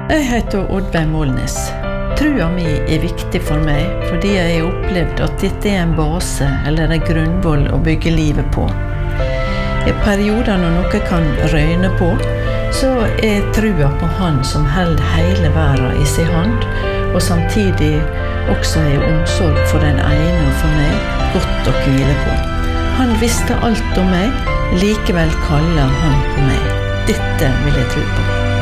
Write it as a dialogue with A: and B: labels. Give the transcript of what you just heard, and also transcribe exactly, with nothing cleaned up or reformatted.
A: Jeg heter Oddveig Målnes. Trua mi er viktig for meg, fordi jeg har opplevd at dette er en base eller en grunnvoll å bygge livet på. I perioder når noe kan røyne på, så er trua på Han som held hele verden i sin hånd, og samtidig også er omsorg for den ene og for meg godt å hvile på. Han visste alt om meg, likevel kaller han på meg. Dette vil jeg tro på.